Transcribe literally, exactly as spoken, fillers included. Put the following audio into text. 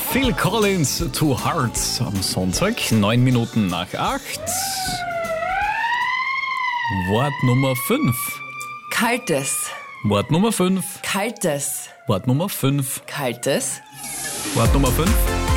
Phil Collins, Two Hearts am Sonntag, neun Minuten nach acht. Wort Nummer fünf. Kaltes. Wort Nummer fünf. Kaltes. Wort Nummer fünf. Kaltes. Wort Nummer fünf.